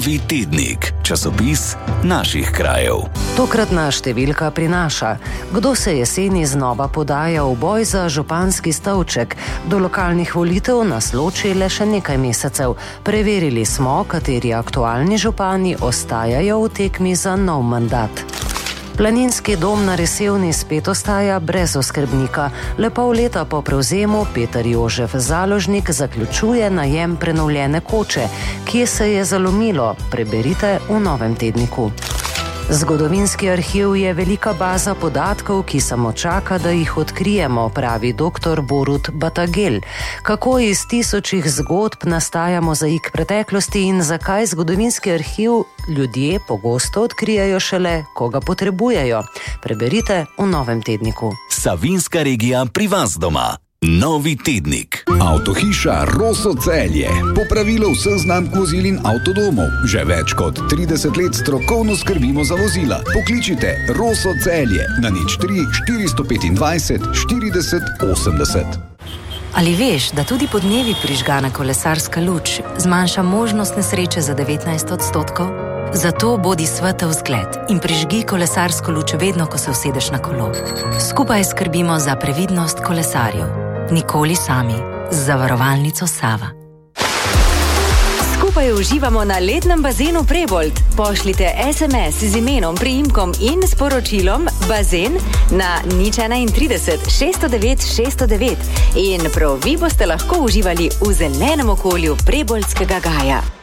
Novi tednik, časopis naših krajev. Tokratna številka prinaša: kdo se jeseni znova podaja v boj za županski stolček? Do lokalnih volitev nas loči le še nekaj mesecev. Preverili smo, kateri aktualni župani ostajajo v tekmi za nov mandat. Planinski dom na Resevni spet ostaja brez oskrbnika. Le pol leta po prevzemu Peter Jožef Založnik zaključuje najem prenovljene koče. Kje se je zalomilo? Preberite v Novem tedniku. Zgodovinski arhiv je velika baza podatkov, ki samo čaka, da jih odkrijemo, pravi dr. Borut Batagel. Kako iz tisočih zgodb nastaja mozaik preteklosti in zakaj zgodovinski arhiv ljudje pogosto odkrijajo šele, ko ga potrebujejo? Preberite v Novem tedniku. Savinjska regija pri vas doma. Novi tednik. Avtohiša Roso Celje. Popravilo vseh znamk vozil in avtodomov. Že več kot 30 let strokovno skrbimo za vozila. Pokličite Roso Celje na 03 425 40 80. Ali veš, da tudi podnevi prižgana kolesarska luč zmanjša možnost nesreče za 19%? Zato bodi svetel zgled in prižgi kolesarsko luč vedno, ko se usedeš na kolo. Skupaj skrbimo za previdnost kolesarjev. Nikoli sami. Z zavarovalnico Sava. Skupaj uživamo na letnem bazenu Prebold. Pošljite SMS z imenom, priimkom in sporočilom bazen na 031 609 609 in prav vi boste lahko uživali v zelenem okolju Preboldskega gaja.